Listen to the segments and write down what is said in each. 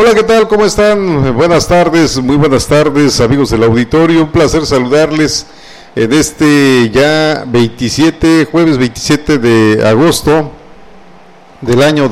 Hola, ¿qué tal? ¿Cómo están? Buenas tardes, muy buenas tardes, amigos del auditorio. Un placer saludarles en este ya jueves 27 de agosto del año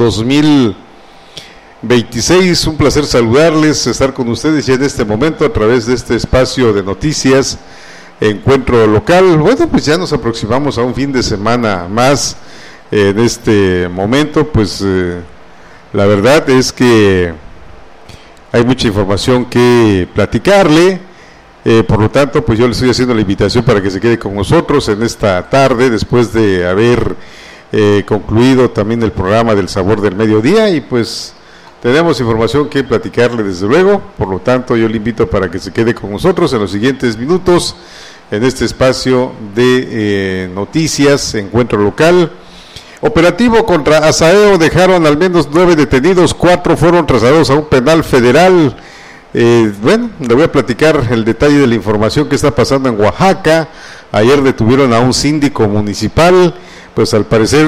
2026. Un placer saludarles, estar con ustedes ya en este momento a través de este espacio de noticias, Encuentro Local. Bueno, pues ya nos aproximamos a un fin de semana más. En este momento, pues la verdad es que hay mucha información que platicarle, por lo tanto, pues yo le estoy haciendo la invitación para que se quede con nosotros en esta tarde, después de haber concluido también el programa del Sabor del Mediodía, y pues tenemos información que platicarle desde luego. Por lo tanto, yo le invito para que se quede con nosotros en los siguientes minutos en este espacio de noticias, Encuentro Local. Operativo contra Asaeo, dejaron al menos 9 detenidos, 4 fueron trasladados a un penal federal. Bueno, le voy a platicar el detalle de la información que está pasando en Oaxaca. Ayer detuvieron a un síndico municipal, pues al parecer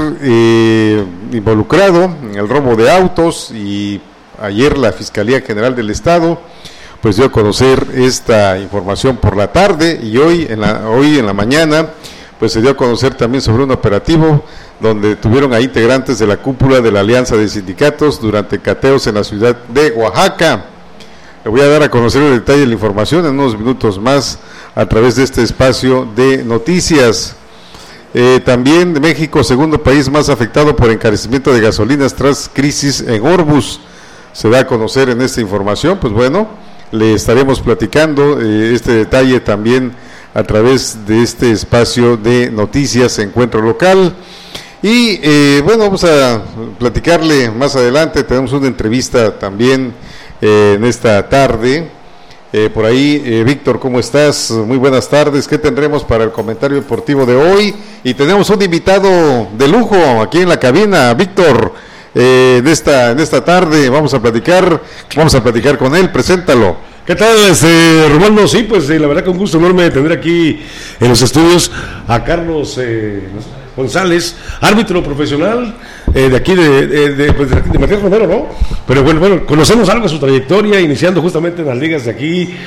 involucrado en el robo de autos, y ayer la Fiscalía General del Estado pues dio a conocer esta información por la tarde, y hoy en la mañana pues se dio a conocer también sobre un operativo donde tuvieron a integrantes de la cúpula de la Alianza de Sindicatos durante cateos en la ciudad de Oaxaca. Le voy a dar a conocer el detalle de la información en unos minutos más a través de este espacio de noticias. También de México, segundo país más afectado por encarecimiento de gasolinas tras crisis en Orbus. Se da a conocer en esta información, pues bueno, le estaremos platicando este detalle también a través de este espacio de noticias, Encuentro Local. Y bueno, vamos a platicarle más adelante, tenemos una entrevista también en esta tarde. Por ahí, Víctor, ¿cómo estás? Muy buenas tardes. ¿Qué tendremos para el comentario deportivo de hoy? Y tenemos un invitado de lujo aquí en la cabina, Víctor, en esta tarde. Vamos a platicar con él. Preséntalo. ¿Qué tal, Romualdo? Sí, pues la verdad que un gusto enorme tener aquí en los estudios a Carlos González, árbitro profesional de aquí de Matías Romero, ¿no? Pero bueno, conocemos algo de su trayectoria, iniciando justamente en las ligas de aquí,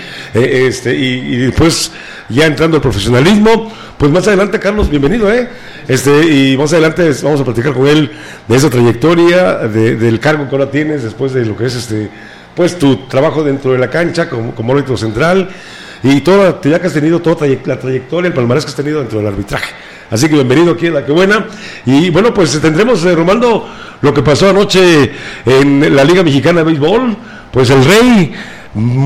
y después ya entrando al profesionalismo. Pues más adelante, Carlos, bienvenido, y más adelante vamos a platicar con él de esa trayectoria, del cargo que ahora tienes después de lo que es pues tu trabajo dentro de la cancha como árbitro central, y toda la actividad que has tenido, toda la trayectoria, el palmarés que has tenido dentro del arbitraje. Así que bienvenido aquí a La Que Buena. Y bueno, pues tendremos, Romaldo, lo que pasó anoche en la Liga Mexicana de Béisbol. Pues el Rey